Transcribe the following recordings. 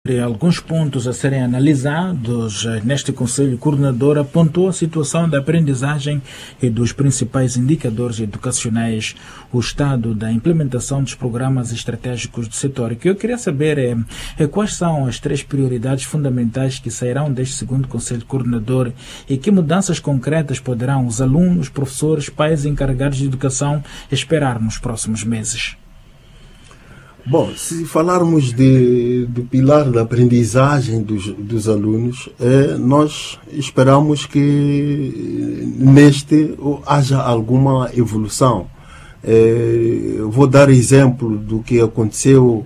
Alguns pontos a serem analisados neste Conselho Coordenador apontou a situação da aprendizagem e dos principais indicadores educacionais, o estado da implementação dos programas estratégicos do setor. O que eu queria saber é quais são as 3 prioridades fundamentais que sairão deste segundo Conselho Coordenador e que mudanças concretas poderão os alunos, professores, pais e encarregados de educação esperar nos próximos meses. Bom, se falarmos do pilar da aprendizagem dos alunos, nós esperamos que neste haja alguma evolução. Vou dar exemplo do que aconteceu,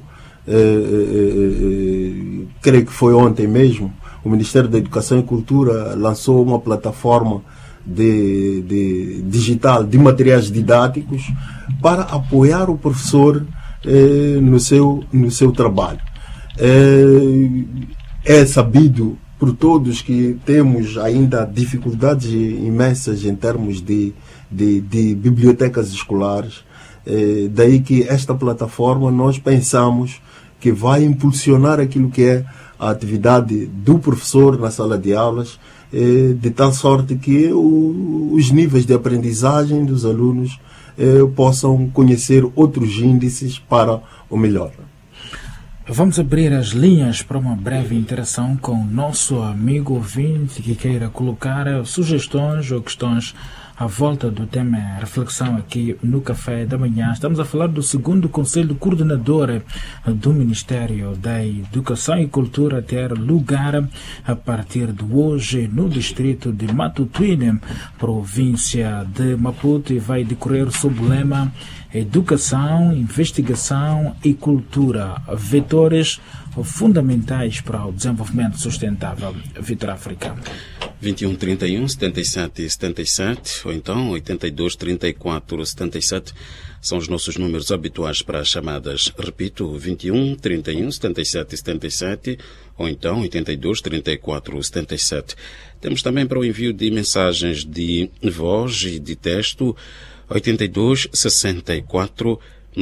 creio que foi ontem mesmo. O Ministério da Educação e Cultura lançou uma plataforma digital de materiais didáticos para apoiar o professor no seu trabalho. É sabido por todos que temos ainda dificuldades imensas em termos de bibliotecas escolares, daí que esta plataforma nós pensamos que vai impulsionar aquilo que é a atividade do professor na sala de aulas, de tal sorte que os níveis de aprendizagem dos alunos possam conhecer outros índices para o melhor. Vamos abrir as linhas para uma breve interação com o nosso amigo ouvinte que queira colocar sugestões ou questões à volta do tema reflexão aqui no Café da Manhã. Estamos a falar do segundo Conselho Coordenador do Ministério da Educação e Cultura ter lugar a partir de hoje no distrito de Matutuine, província de Maputo, e vai decorrer sob o lema Educação, Investigação e Cultura, vetores fundamentais para o desenvolvimento sustentável. Vitor África. 21 31 77 77 ou então 82 34 77 são os nossos números habituais para as chamadas. Repito, 21 31 77 77 ou então 82 34 77. Temos também para o envio de mensagens de voz e de texto 82 64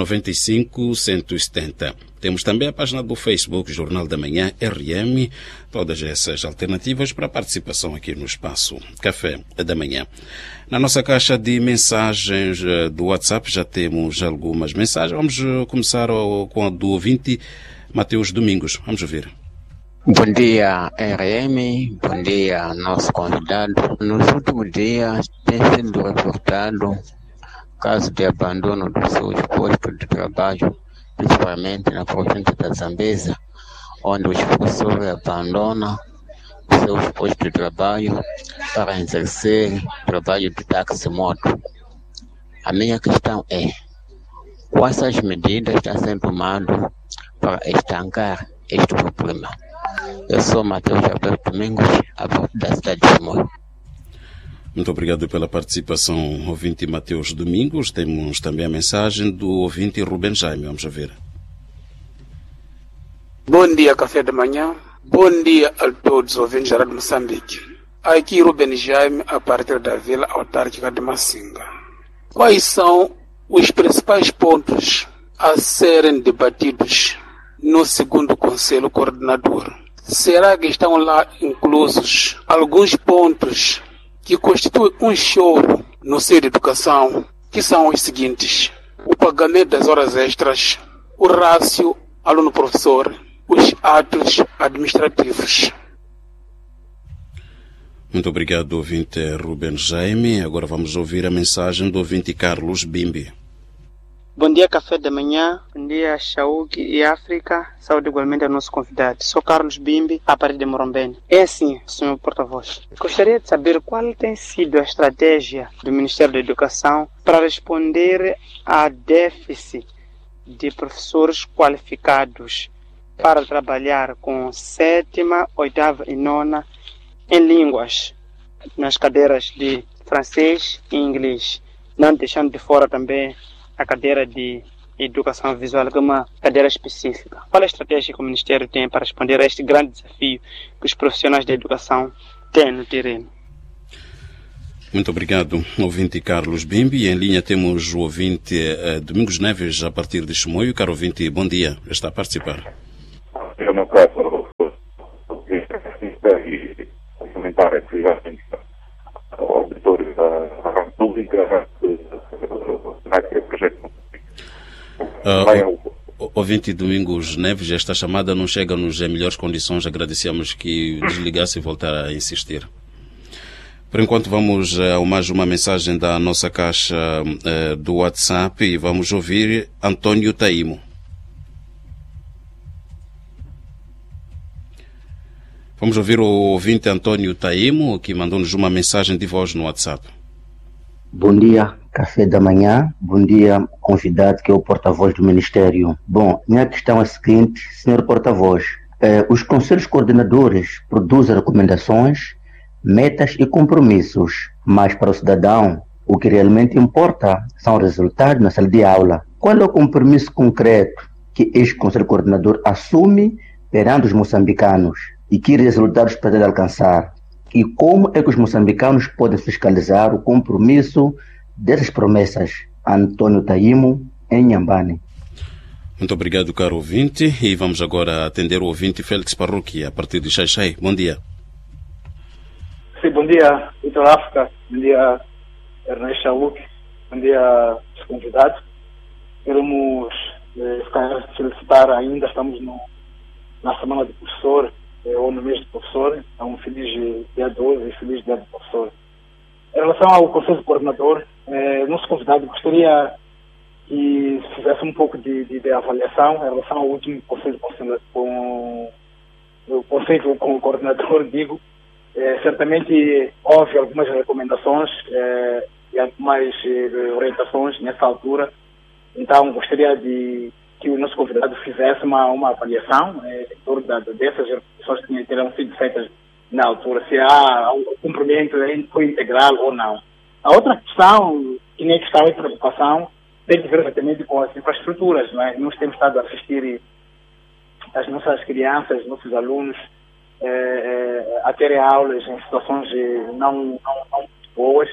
95 170. Temos também a página do Facebook Jornal da Manhã RM, todas essas alternativas para participação aqui no espaço Café da Manhã. Na nossa caixa de mensagens do WhatsApp já temos algumas mensagens. Vamos começar com a do ouvinte Mateus Domingos. Vamos ouvir. Bom dia, RM. Bom dia, nosso convidado. Nos últimos dias tem sido reportado caso de abandono dos seus postos de trabalho, principalmente na província da Zambésia, onde os professores abandonam os seus postos de trabalho para exercer trabalho de táxi-moto. A minha questão é: quais as medidas estão sendo tomadas para estancar este problema? Eu sou Mateus Alberto Domingos, a partir da cidade de Chimoio. Muito obrigado pela participação, ouvinte Mateus Domingos. Temos também a mensagem do ouvinte Rubem Jaime. Vamos ver. Bom dia, Café da Manhã. Bom dia a todos os ouvintes da Rádio Moçambique. Aqui Rubem Jaime, a partir da Vila Autárquica de Massinga. Quais são os principais pontos a serem debatidos no segundo Conselho Coordenador? Será que estão lá inclusos alguns pontos que constitui um choro no seio de educação, que são os seguintes: o pagamento das horas extras, o rácio aluno-professor, os atos administrativos. Muito obrigado, ouvinte Rubem Jaime. Agora vamos ouvir a mensagem do ouvinte Carlos Bimbi. Bom dia, Café da Manhã. Bom dia, Shauk e África. Saúde igualmente ao nosso convidado. Sou Carlos Bimbi, a partir de Morombeni. É assim, senhor porta-voz. Gostaria de saber qual tem sido a estratégia do Ministério da Educação para responder à déficit de professores qualificados para trabalhar com 7ª, 8ª e 9ª em línguas, nas cadeiras de francês e inglês, não deixando de fora também a cadeira de educação visual, que é uma cadeira específica. Qual a estratégia que o Ministério tem para responder a este grande desafio que os profissionais da educação têm no terreno? Muito obrigado, ouvinte Carlos Bimbi. Em linha temos o ouvinte Domingos Neves, a partir de Chimoio. Caro ouvinte, bom dia. Está a participar. Eu, no caso, Ouvinte Domingos Neves, esta chamada não chega-nos em melhores condições. Agradecemos que desligasse e voltar a insistir. Por enquanto, vamos a mais uma mensagem da nossa caixa do WhatsApp e vamos ouvir Antônio Taimo. Vamos ouvir o ouvinte Antônio Taimo, que mandou-nos uma mensagem de voz no WhatsApp. Bom dia, café da manhã. Bom dia, convidado, que é o porta-voz do Ministério. Bom, minha questão é a seguinte, senhor porta-voz. Os conselhos coordenadores produzem recomendações, metas e compromissos, mas para o cidadão, o que realmente importa são os resultados na sala de aula. Qual é o compromisso concreto que este conselho coordenador assume perante os moçambicanos e que resultados pretende alcançar? E como é que os moçambicanos podem fiscalizar o compromisso dessas promessas? Antônio Taimo, em Nhambane. Muito obrigado, caro ouvinte. E vamos agora atender o ouvinte Félix Parruqui, a partir de Xai-Xai. Bom dia. Sim, bom dia, Vitor África. Bom dia, Ernesto Chauk. Bom dia, os convidados. Queremos felicitar ainda, estamos na semana do professor, ou no mês do professor. É um feliz dia 12 e feliz dia do professor. Em relação ao conselho coordenador, nosso convidado gostaria que fizesse um pouco de avaliação em relação ao último conselho com o conselho com o coordenador, digo. Certamente houve algumas recomendações e algumas orientações nessa altura. Então gostaria que o nosso convidado fizesse uma avaliação em torno dessas recomendações que terão sido feitas na altura, se há um cumprimento foi integral ou não. A outra questão, que nem questão de preocupação, tem que ver exatamente com as infraestruturas, não é? Nós temos estado a assistir as nossas crianças, os nossos alunos a terem aulas em situações não muito boas.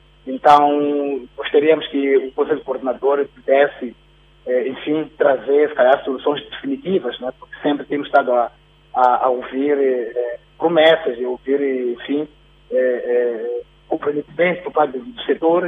Então, gostaríamos que o Conselho Coordenador pudesse, enfim, trazer, se calhar, soluções definitivas, né? Porque sempre temos estado a ouvir promessas, e ouvir, enfim, comprometimento por parte do setor,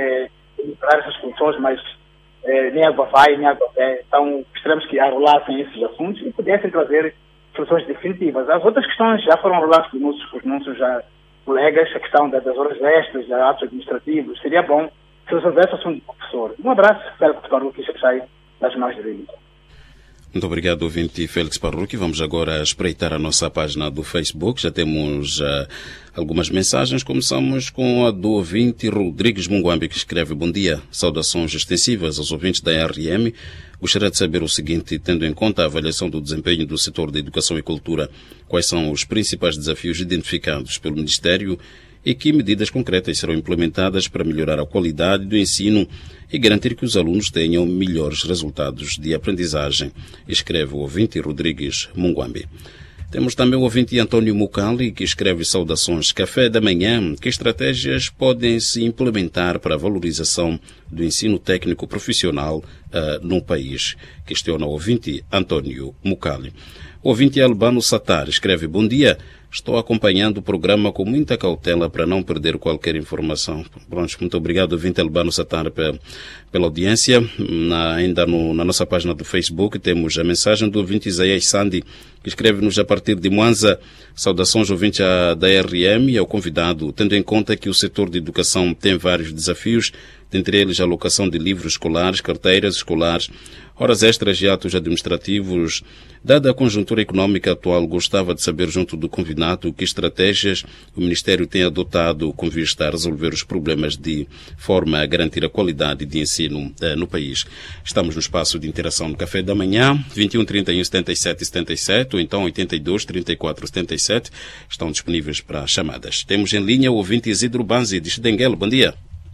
entrar essas funções, mas nem água vai, nem água vem. Então, gostaríamos que arrolassem esses assuntos e pudessem trazer soluções definitivas. As outras questões já foram arroladas por nossos colegas, a questão das horas extras, dos atos administrativos. Seria bom se resolvesse o assunto do professor. Um abraço, Félix Parruqui, que sai das mãos dele. Muito obrigado, ouvinte Félix Parruqui. Vamos agora espreitar a nossa página do Facebook. Já temos algumas mensagens. Começamos com a do ouvinte Rodrigues Munguambi, que escreve: bom dia, saudações extensivas aos ouvintes da RM. Gostaria de saber o seguinte, tendo em conta a avaliação do desempenho do setor da educação e cultura, quais são os principais desafios identificados pelo Ministério e que medidas concretas serão implementadas para melhorar a qualidade do ensino e garantir que os alunos tenham melhores resultados de aprendizagem, escreve o ouvinte Rodrigues Munguambi. Temos também o ouvinte Antônio Mucali, que escreve: saudações, café da manhã, que estratégias podem se implementar para a valorização do ensino técnico profissional no país? Questiona o ouvinte Antônio Mucali. O ouvinte Albano Satar escreve: bom dia, estou acompanhando o programa com muita cautela para não perder qualquer informação. Pronto, muito obrigado, ouvinte Albano Satar, pela audiência. Ainda na nossa página do Facebook temos a mensagem do ouvinte Isaías Sandi, que escreve-nos a partir de Mwanza: saudações, ouvinte da RM e ao convidado. Tendo em conta que o setor de educação tem vários desafios, dentre eles a alocação de livros escolares, carteiras escolares, horas extras e atos administrativos, dada a conjuntura económica atual, gostava de saber, junto do convidado, que estratégias o Ministério tem adotado com vista a resolver os problemas de forma a garantir a qualidade de ensino no país. Estamos no espaço de interação no Café da Manhã, 21 31 77 77, ou então 82 34 77, estão disponíveis para chamadas. Temos em linha o ouvinte Isidro Banzi, de Xdenguel. Bom dia.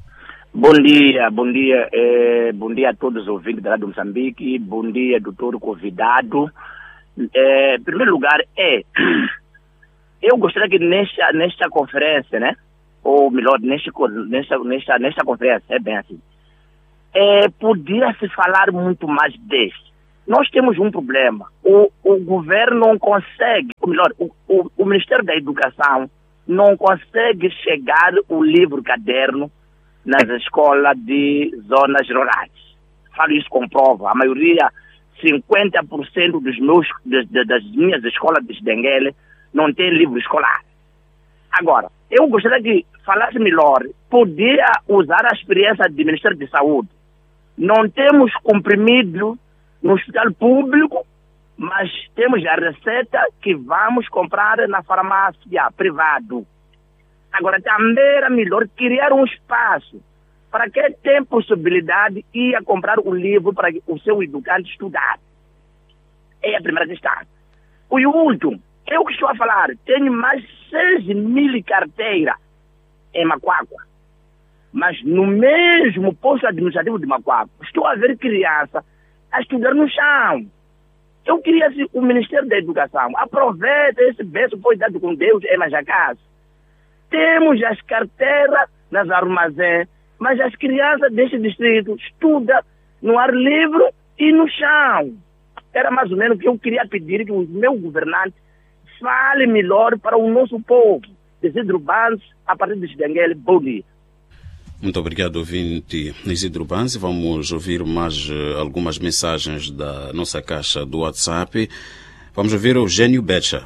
Bom dia a todos os ouvintes da Rádio Moçambique, bom dia, doutor convidado. Em primeiro lugar, eu gostaria que nesta conferência, né, ou melhor, nesta conferência, é bem assim, podia-se falar muito mais deste. Nós temos um problema, o governo não consegue, ou melhor, o Ministério da Educação não consegue chegar o livro caderno nas escolas de zonas rurais. falo isso com prova, a maioria, 50% das minhas escolas de Xinguele não tem livro escolar. Agora, eu gostaria que falasse melhor, podia usar a experiência do Ministério de Saúde. Não temos comprimido no hospital público, mas temos a receita que vamos comprar na farmácia privado. Agora, também era melhor criar um espaço para quem tem possibilidade de ir a comprar o livro para o seu educante estudar. É a primeira questão. E o último, eu que estou a falar, tenho mais de 6.000 carteiras em Macuacua. Mas no mesmo posto administrativo de Macuacua, estou a ver criança a estudar no chão. Eu queria que o Ministério da Educação aproveite esse berço que foi dado com Deus em Majacás. Temos as carteiras nas armazéns, mas as crianças deste distrito estudam no ar livre e no chão. Era mais ou menos o que eu queria pedir que o meu governante fale melhor para o nosso povo. Isidro Banzi, a partir de Xinguele, bom dia. Muito obrigado, ouvinte Isidro Banzi. Vamos ouvir mais algumas mensagens da nossa caixa do WhatsApp. Vamos ouvir o Eugênio Becha.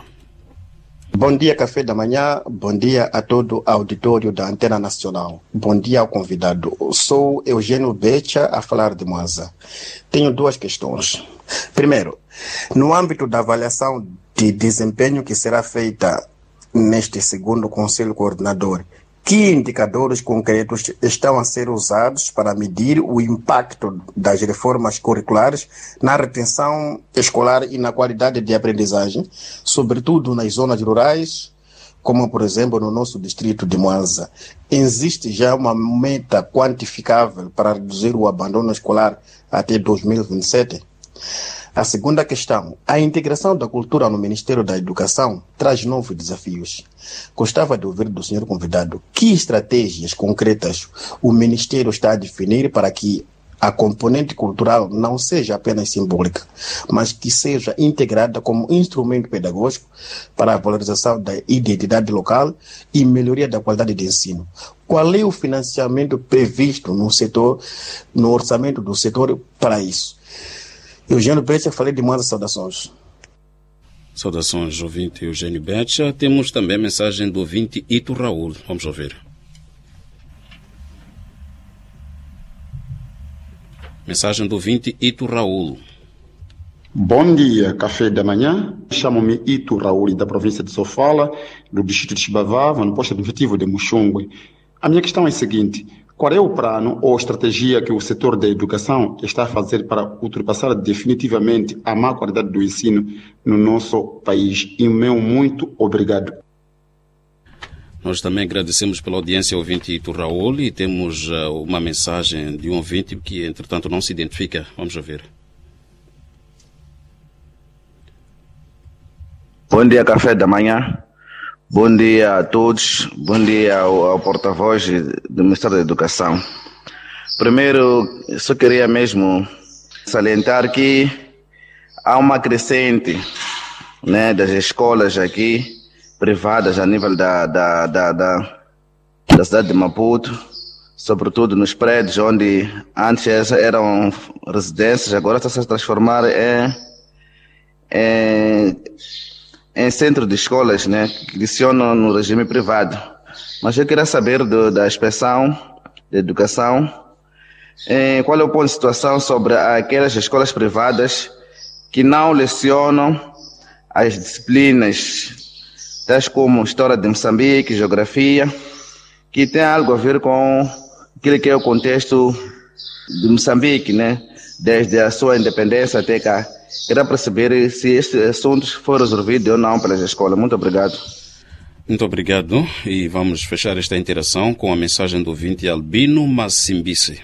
Bom dia, Café da Manhã. Bom dia a todo o auditório da Antena Nacional. Bom dia ao convidado. Sou Eugênio Becha, a falar de Mwanza. Tenho duas questões. Primeiro, no âmbito da avaliação de desempenho que será feita neste segundo Conselho Coordenador, que indicadores concretos estão a ser usados para medir o impacto das reformas curriculares na retenção escolar e na qualidade de aprendizagem, sobretudo nas zonas rurais, como, por exemplo, no nosso distrito de Mwanza? Existe já uma meta quantificável para reduzir o abandono escolar até 2027? A segunda questão, a integração da cultura no Ministério da Educação traz novos desafios. Gostava de ouvir do senhor convidado que estratégias concretas o Ministério está a definir para que a componente cultural não seja apenas simbólica, mas que seja integrada como instrumento pedagógico para a valorização da identidade local e melhoria da qualidade de ensino. Qual é o financiamento previsto no orçamento do setor para isso? Eugênio Becha, falei de Mwanza, saudações. Saudações, ouvinte Eugênio Becha. Temos também a mensagem do ouvinte Ito Raul. Vamos ouvir. Mensagem do ouvinte Ito Raul. Bom dia, Café da Manhã. Chamo-me Ito Raul, da província de Sofala, do distrito de Chibavava, no posto administrativo de Muxungwe. A minha questão é a seguinte: qual é o plano ou estratégia que o setor da educação está a fazer para ultrapassar definitivamente a má qualidade do ensino no nosso país? E meu muito obrigado. Nós também agradecemos pela audiência ao ouvinte Ito Raul e temos uma mensagem de um ouvinte que, entretanto, não se identifica. Vamos ouvir. Bom dia, Café da Manhã. Bom dia a todos, bom dia ao porta-voz do Ministério da Educação. Primeiro, só queria mesmo salientar que há uma crescente, né, das escolas aqui, privadas a nível da cidade de Maputo, sobretudo nos prédios onde antes eram residências, agora está a se transformar em centro de escolas, né, que lecionam no regime privado. Mas eu queria saber da inspeção de educação, qual é o ponto de situação sobre aquelas escolas privadas que não lecionam as disciplinas tais como História de Moçambique, Geografia, que tem algo a ver com aquilo que é o contexto de Moçambique, né, desde a sua independência até cá. Queria perceber se estes assuntos foram resolvidos ou não pelas escolas. Muito obrigado. Muito obrigado. E vamos fechar esta interação com a mensagem do ouvinte Albino Massimbisi.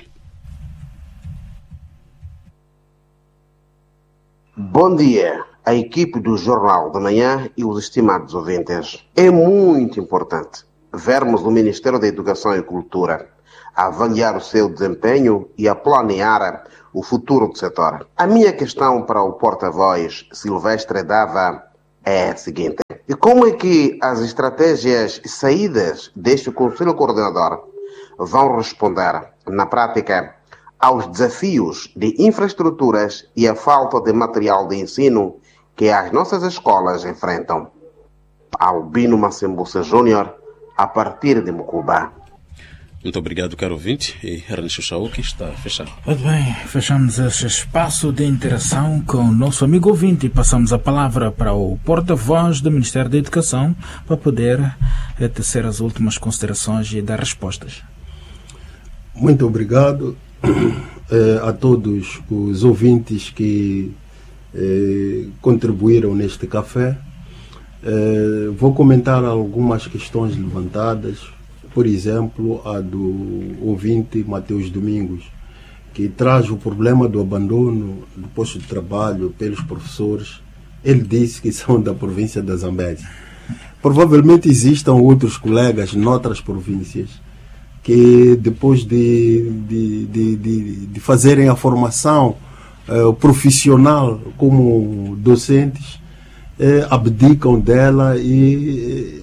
Bom dia, a equipe do Jornal da Manhã e os estimados ouvintes. É muito importante vermos o Ministério da Educação e Cultura a avaliar o seu desempenho e a planear o futuro do setor. A minha questão para o porta-voz Silvestre Dava é a seguinte: e como é que as estratégias e saídas deste Conselho Coordenador vão responder, na prática, aos desafios de infraestruturas e a falta de material de ensino que as nossas escolas enfrentam. Albino Massembusa Júnior, a partir de Mucuba. Muito obrigado, caro ouvinte. E Ernesto Chauque está fechado. Muito bem, fechamos este espaço de interação com o nosso amigo ouvinte e passamos a palavra para o porta-voz do Ministério da Educação para poder tecer as últimas considerações e dar respostas. Muito obrigado a todos os ouvintes que contribuíram neste café. Vou comentar algumas questões levantadas, por exemplo, a do ouvinte Mateus Domingos, que traz o problema do abandono do posto de trabalho pelos professores. Ele disse que são da província da Zambésia. Provavelmente existam outros colegas noutras províncias que depois de fazerem a formação profissional como docentes, abdicam dela e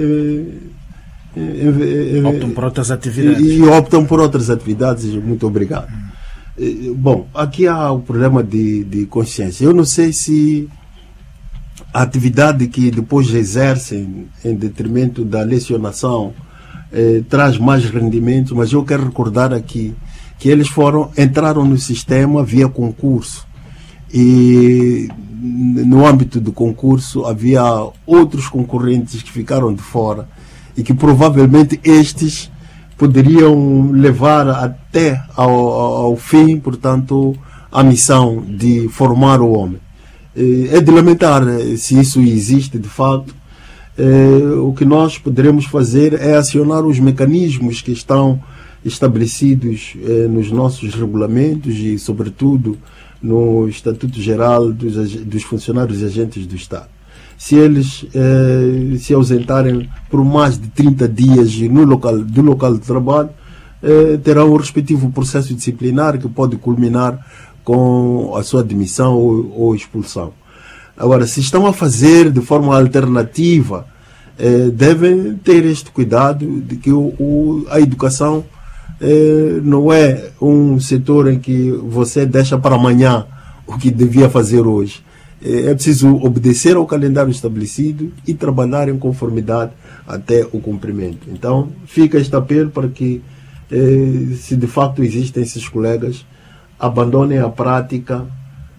optam por outras atividades. E optam por outras atividades. Muito obrigado. Bom, aqui há o problema de consciência. Eu não sei se a atividade que depois exercem em detrimento da lecionação traz mais rendimento, mas eu quero recordar aqui que eles entraram no sistema via concurso e no âmbito do concurso havia outros concorrentes que ficaram de fora e que provavelmente estes poderiam levar até ao fim, portanto, a missão de formar o homem. É de lamentar se isso existe de fato. O que nós poderemos fazer é acionar os mecanismos que estão estabelecidos nos nossos regulamentos e, sobretudo, no Estatuto Geral dos Funcionários e Agentes do Estado. Se eles se ausentarem por mais de 30 dias do local de trabalho, terão o respectivo processo disciplinar que pode culminar com a sua demissão ou expulsão. Agora, se estão a fazer de forma alternativa, devem ter este cuidado de que a educação não é um setor em que você deixa para amanhã o que devia fazer hoje. É preciso obedecer ao calendário estabelecido e trabalhar em conformidade até o cumprimento. Então, fica este apelo para que, se de facto existem esses colegas, abandonem a prática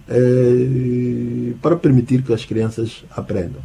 para permitir que as crianças aprendam.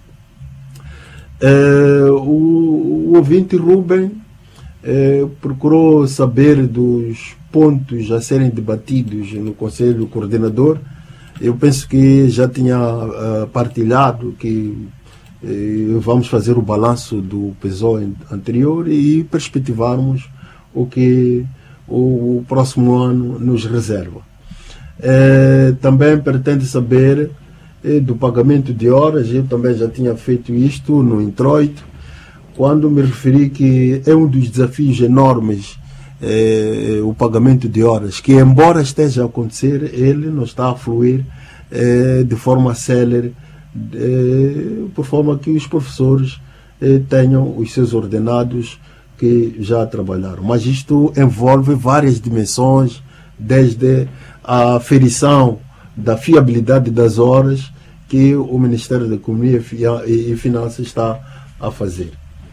O ouvinte Rubem procurou saber dos pontos a serem debatidos no Conselho Coordenador. Eu penso que já tinha partilhado que vamos fazer o balanço do PSOE anterior e perspectivarmos o que o próximo ano nos reserva. Também pretende saber do pagamento de horas. Eu também já tinha feito isto no introito, quando me referi que é um dos desafios enormes o pagamento de horas, que embora esteja a acontecer, ele não está a fluir de forma célere, por forma que os professores tenham os seus ordenados que já trabalharam. Mas isto envolve várias dimensões, desde a aferição da fiabilidade das horas que o Ministério da Economia e Finanças está a fazer.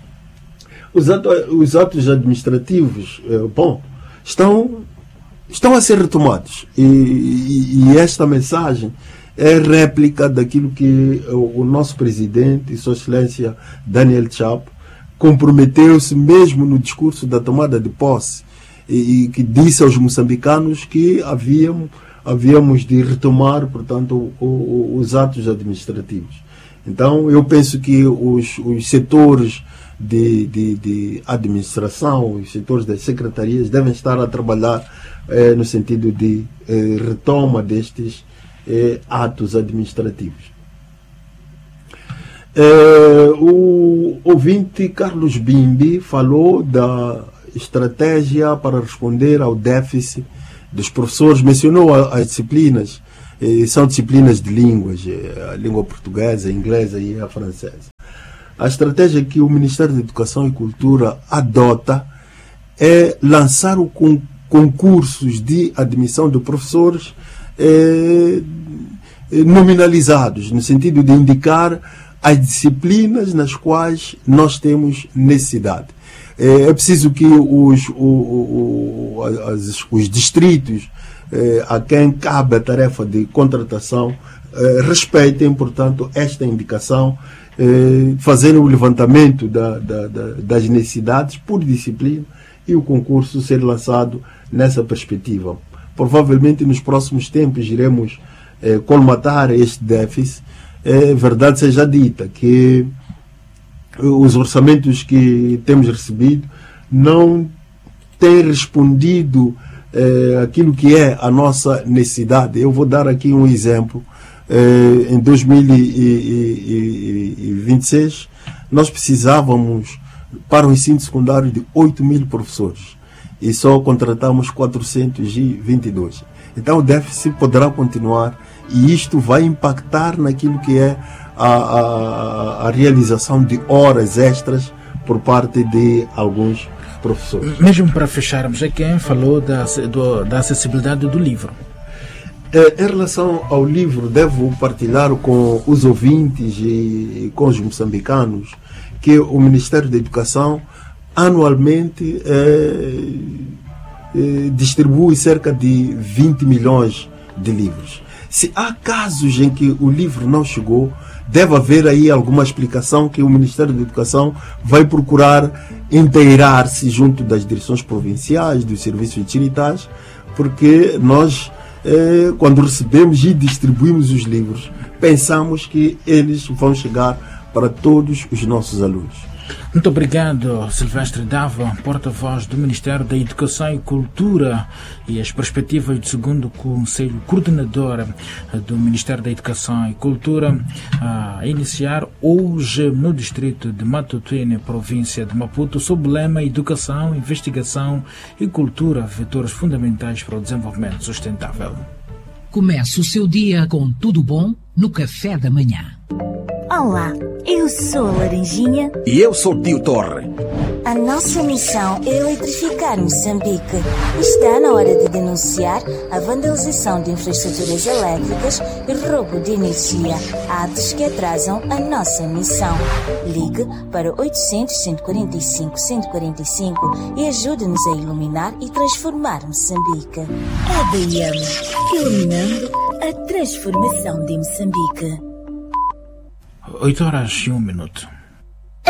Os atos administrativos, estão a ser retomados e esta mensagem é réplica daquilo que o nosso presidente, Sua Excelência Daniel Chapo, comprometeu-se mesmo no discurso da tomada de posse e que disse aos moçambicanos que havíamos de retomar, portanto, os atos administrativos. Então, eu penso que os setores de administração, os setores das secretarias devem estar a trabalhar no sentido de retoma destes atos administrativos. O ouvinte Carlos Bimbi falou da estratégia para responder ao déficit dos professores, mencionou as disciplinas, são disciplinas de línguas, a língua portuguesa, a inglesa e a francesa. A estratégia que o Ministério da Educação e Cultura adota é lançar o concursos de admissão de professores nominalizados, no sentido de indicar as disciplinas nas quais nós temos necessidade. É preciso que os distritos a quem cabe a tarefa de contratação respeitem, portanto, esta indicação, fazerem o levantamento das necessidades por disciplina e o concurso ser lançado nessa perspectiva. Provavelmente nos próximos tempos iremos colmatar este déficit. Verdade seja dita que os orçamentos que temos recebido não têm respondido aquilo que é a nossa necessidade. Eu vou dar aqui um exemplo. Em 2026 nós precisávamos para o ensino secundário de 8.000 professores e só contratamos 422. Então o déficit poderá continuar e isto vai impactar naquilo que é a realização de horas extras por parte de alguns professores. Mesmo para fecharmos, quem falou da acessibilidade do livro? Em relação ao livro, devo partilhar com os ouvintes e com os moçambicanos que o Ministério da Educação anualmente distribui cerca de 20 milhões de livros. Se há casos em que o livro não chegou, deve haver aí alguma explicação que o Ministério da Educação vai procurar inteirar-se junto das direções provinciais, dos serviços distritais, porque nós, quando recebemos e distribuímos os livros, pensamos que eles vão chegar para todos os nossos alunos. Muito obrigado, Silvestre Dava, porta-voz do Ministério da Educação e Cultura, e as perspectivas do segundo Conselho Coordenador do Ministério da Educação e Cultura a iniciar hoje no distrito de Matutuine, província de Maputo, sob o lema Educação, Investigação e Cultura, vetores fundamentais para o desenvolvimento sustentável. Comece o seu dia com tudo bom no Café da Manhã. Olá, eu sou a Laranjinha. E eu sou o Tio Torre. A nossa missão é eletrificar Moçambique. Está na hora de denunciar a vandalização de infraestruturas elétricas e roubo de energia, atos que atrasam a nossa missão. Ligue para 800-145-145 e ajude-nos a iluminar e transformar Moçambique. ADM, iluminando a transformação de Moçambique. 8 horas e 1 minuto.